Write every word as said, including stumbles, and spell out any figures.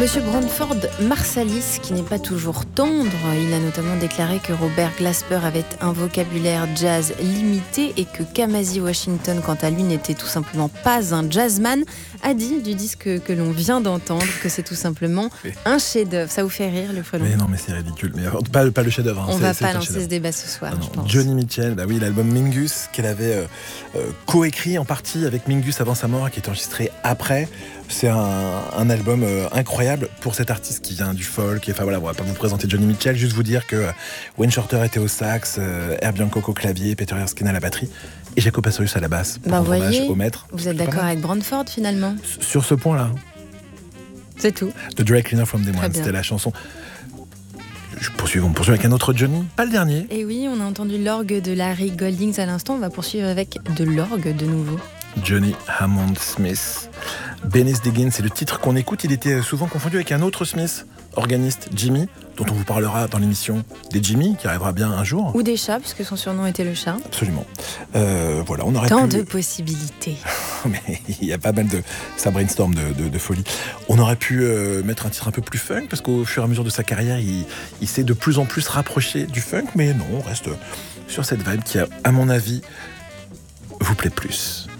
Monsieur Branford Marsalis, qui n'est pas toujours tendre, il a notamment déclaré que Robert Glasper avait un vocabulaire jazz limité et que Kamasi Washington, quant à lui, n'était tout simplement pas un jazzman, a dit du disque que l'on vient d'entendre que c'est tout simplement un chef-d'œuvre. Ça vous fait rire, le frelon ? Mais non, mais c'est ridicule. Mais pas, pas le chef-d'œuvre. Hein. On c'est, va c'est pas lancer ce débat ce soir, ah je pense. Joni Mitchell, bah oui, l'album Mingus qu'elle avait euh, euh, coécrit en partie avec Mingus avant sa mort, qui est enregistré après. C'est un, un album euh, incroyable pour cet artiste qui vient du folk. Et, enfin voilà, on va pas vous présenter Joni Mitchell, juste vous dire que euh, Wayne Shorter était au sax, euh, Herbie Hancock au clavier, Peter Erskine à la batterie et Jaco Pastorius à la basse. Pour bah rendre hommage voyez, au maître. Vous êtes d'accord avec Branford finalement ? Sur ce point-là. C'est tout. The Dry Cleaner from Des Moines, c'était la chanson. Je poursuis, on poursuit avec un autre Johnny, pas le dernier. Et oui, on a entendu l'orgue de Larry Goldings à l'instant, on va poursuivre avec de l'orgue de nouveau. Johnny Hammond Smith. Bennis Diggins, c'est le titre qu'on écoute. Il était souvent confondu avec un autre Smith, organiste, Jimmy, dont on vous parlera dans l'émission des Jimmy, qui arrivera bien un jour. Ou des chats, puisque son surnom était le chat. Absolument. Euh, voilà, on aurait Tant pu... de possibilités. Mais il y a pas mal de... Ça brainstorm de, de, de folie. On aurait pu euh, mettre un titre un peu plus funk, parce qu'au fur et à mesure de sa carrière, il, il s'est de plus en plus rapproché du funk, mais non, on reste sur cette vibe qui, à mon avis, vous plaît plus.